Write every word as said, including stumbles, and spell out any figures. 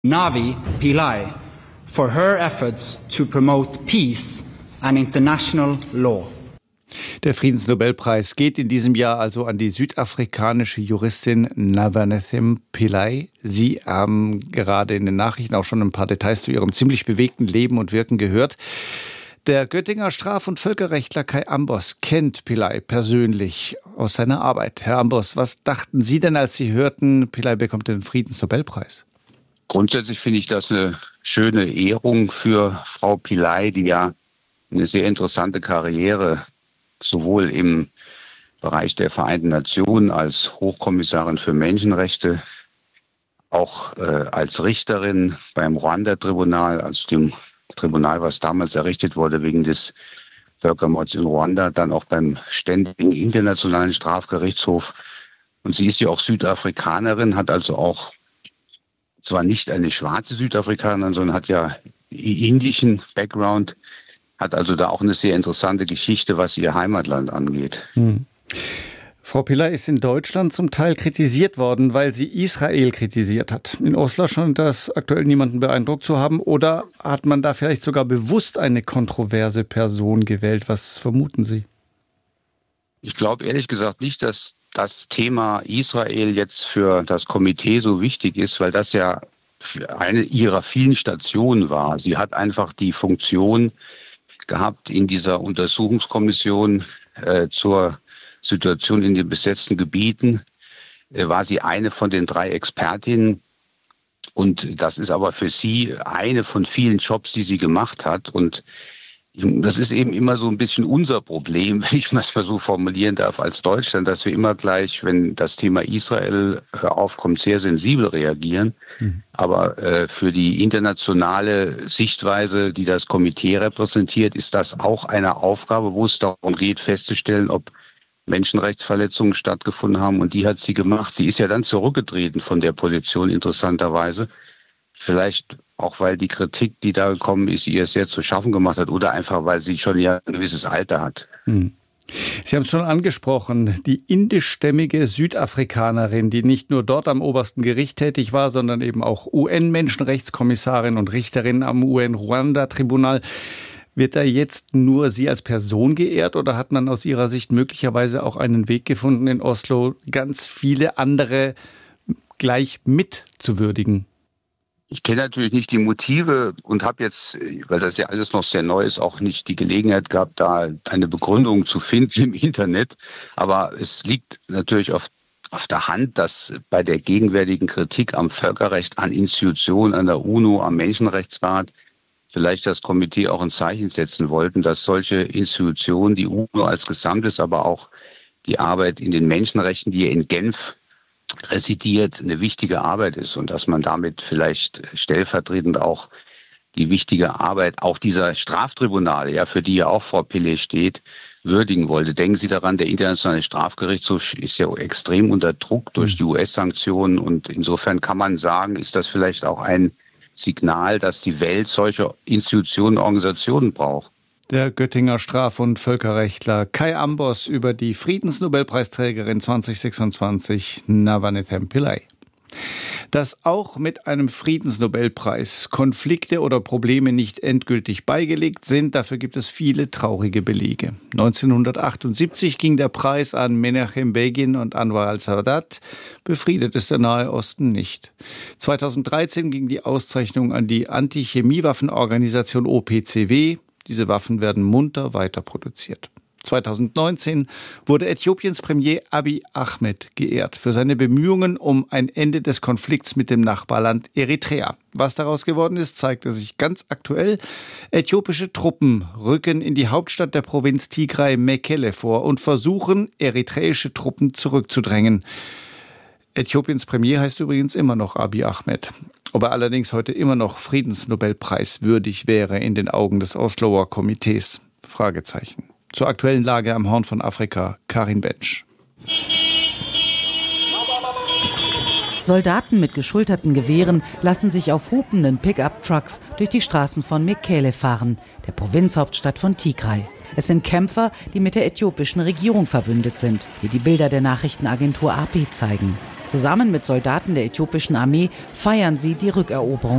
Navi Pillay for her efforts to promote peace and international law. Der Friedensnobelpreis geht in diesem Jahr also an die südafrikanische Juristin Navanethem Pillay. Sie haben gerade in den Nachrichten auch schon ein paar Details zu ihrem ziemlich bewegten Leben und Wirken gehört. Der Göttinger Straf- und Völkerrechtler Kai Ambos kennt Pillay persönlich aus seiner Arbeit. Herr Ambos, was dachten Sie denn, als Sie hörten, Pillay bekommt den Friedensnobelpreis? Grundsätzlich finde ich das eine schöne Ehrung für Frau Pillay, die ja eine sehr interessante Karriere sowohl im Bereich der Vereinten Nationen als Hochkommissarin für Menschenrechte, auch äh, als Richterin beim Ruanda-Tribunal, also dem Tribunal, was damals errichtet wurde wegen des Völkermords in Ruanda, dann auch beim Ständigen Internationalen Strafgerichtshof. Und sie ist ja auch Südafrikanerin, hat also auch zwar nicht eine schwarze Südafrikanerin, sondern hat ja indischen Background, hat also da auch eine sehr interessante Geschichte, was ihr Heimatland angeht. Hm. Frau Pillay ist in Deutschland zum Teil kritisiert worden, weil sie Israel kritisiert hat. In Oslo scheint das aktuell niemanden beeindruckt zu haben. Oder hat man da vielleicht sogar bewusst eine kontroverse Person gewählt? Was vermuten Sie? Ich glaube ehrlich gesagt nicht, dass das Thema Israel jetzt für das Komitee so wichtig ist, weil das ja eine ihrer vielen Stationen war. Sie hat einfach die Funktion gehabt in dieser Untersuchungskommission äh, zur Situation in den besetzten Gebieten, äh, war sie eine von den drei Expertinnen. Und das ist aber für sie eine von vielen Jobs, die sie gemacht hat. Und das ist eben immer so ein bisschen unser Problem, wenn ich mal so formulieren darf, als Deutschland, dass wir immer gleich, wenn das Thema Israel aufkommt, sehr sensibel reagieren. Mhm. Aber äh, für die internationale Sichtweise, die das Komitee repräsentiert, ist das auch eine Aufgabe, wo es darum geht, festzustellen, ob Menschenrechtsverletzungen stattgefunden haben. Und die hat sie gemacht. Sie ist ja dann zurückgetreten von der Position, interessanterweise. Vielleicht auch, weil die Kritik, die da gekommen ist, ihr sehr zu schaffen gemacht hat oder einfach, weil sie schon ja ein gewisses Alter hat. Hm. Sie haben es schon angesprochen, die indischstämmige Südafrikanerin, die nicht nur dort am obersten Gericht tätig war, sondern eben auch U N-Menschenrechtskommissarin und Richterin am U N-Ruanda-Tribunal. Wird da jetzt nur sie als Person geehrt oder hat man aus Ihrer Sicht möglicherweise auch einen Weg gefunden, in Oslo ganz viele andere gleich mit zu würdigen? Ich kenne natürlich nicht die Motive und habe jetzt, weil das ja alles noch sehr neu ist, auch nicht die Gelegenheit gehabt, da eine Begründung zu finden im Internet. Aber es liegt natürlich auf, auf der Hand, dass bei der gegenwärtigen Kritik am Völkerrecht, an Institutionen, an der UNO, am Menschenrechtsrat vielleicht das Komitee auch ein Zeichen setzen wollten, dass solche Institutionen, die UNO als Gesamtes, aber auch die Arbeit in den Menschenrechten, die in Genf residiert, eine wichtige Arbeit ist und dass man damit vielleicht stellvertretend auch die wichtige Arbeit auch dieser Straftribunale, ja, für die ja auch Frau Pillay steht, würdigen wollte. Denken Sie daran, der Internationale Strafgerichtshof ist ja extrem unter Druck durch die U S-Sanktionen und insofern kann man sagen, ist das vielleicht auch ein Signal, dass die Welt solche Institutionen und Organisationen braucht. Der Göttinger Straf- und Völkerrechtler Kai Ambos über die Friedensnobelpreisträgerin zwanzig sechsundzwanzig, Navanethem Pillay. Dass auch mit einem Friedensnobelpreis Konflikte oder Probleme nicht endgültig beigelegt sind, dafür gibt es viele traurige Belege. neunzehnhundertachtundsiebzig ging der Preis an Menachem Begin und Anwar al-Sadat. Befriedet ist der Nahe Osten nicht. zweitausenddreizehn ging die Auszeichnung an die Antichemiewaffenorganisation O P C W. Diese Waffen werden munter weiter produziert. zweitausendneunzehn wurde Äthiopiens Premier Abiy Ahmed geehrt für seine Bemühungen um ein Ende des Konflikts mit dem Nachbarland Eritrea. Was daraus geworden ist, zeigte sich ganz aktuell. Äthiopische Truppen rücken in die Hauptstadt der Provinz Tigray, Mekelle, vor und versuchen, eritreische Truppen zurückzudrängen. Äthiopiens Premier heißt übrigens immer noch Abiy Ahmed. Ob er allerdings heute immer noch Friedensnobelpreis würdig wäre in den Augen des Osloer Komitees? Fragezeichen. Zur aktuellen Lage am Horn von Afrika, Karin Bensch. Soldaten mit geschulterten Gewehren lassen sich auf hupenden Pickup-Trucks durch die Straßen von Mekelle fahren, der Provinzhauptstadt von Tigray. Es sind Kämpfer, die mit der äthiopischen Regierung verbündet sind, wie die Bilder der Nachrichtenagentur A P zeigen. Zusammen mit Soldaten der äthiopischen Armee feiern sie die Rückeroberung